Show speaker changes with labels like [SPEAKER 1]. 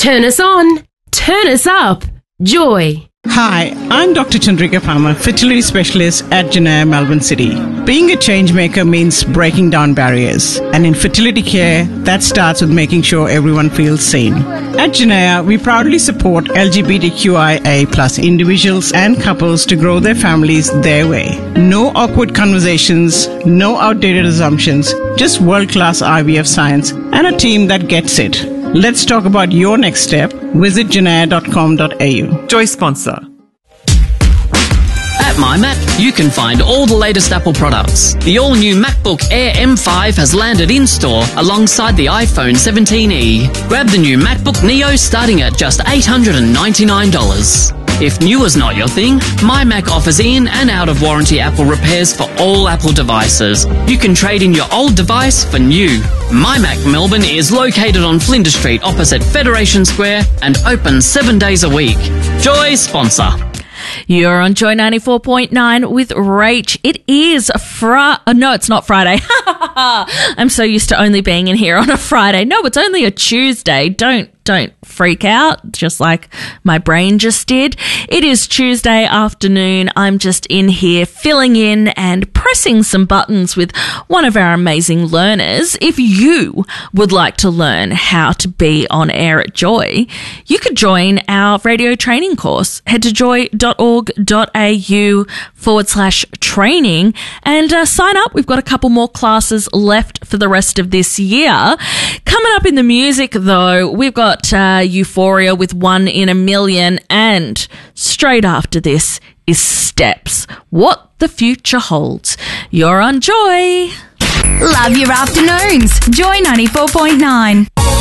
[SPEAKER 1] Turn us on. Turn us up. Joy.
[SPEAKER 2] Hi, I'm Dr. Chandrika Pharma, fertility specialist at Janaya, Melbourne City. Being a change maker means breaking down barriers. And in fertility care, that starts with making sure everyone feels seen. At Janaya, we proudly support LGBTQIA+ individuals and couples to grow their families their way. No awkward conversations, no outdated assumptions, just world-class IVF science and a team that gets it. Let's talk about your next step. Visit janaya.com.au.
[SPEAKER 3] Joy sponsor.
[SPEAKER 4] At MyMac, you can find all the latest Apple products. The all-new MacBook Air M5 has landed in-store alongside the iPhone 17e. Grab the new MacBook Neo starting at just $899. If new is not your thing, MyMac offers in and out-of-warranty Apple repairs for all Apple devices. You can trade in your old device for new. MyMac Melbourne is located on Flinders Street opposite Federation Square and open 7 days a week. Joy sponsor.
[SPEAKER 5] You're on Joy 94.9 with Rach. It is no, it's not Friday. I'm so used to only being in here on a Friday. No, it's only a Tuesday. Don't freak out, just like my brain just did. It is Tuesday afternoon. I'm just in here filling in and pressing some buttons with one of our amazing learners. If you would like to learn how to be on air at Joy, you could join our radio training course. Head to joy.org.au/training and sign up. We've got a couple more classes left for the rest of this year. Coming up in the music, though, we've got Euphoria with 1 in a Million, and straight after this is Steps, What the Future Holds. You're on Joy.
[SPEAKER 6] Love your afternoons. Joy 94.9.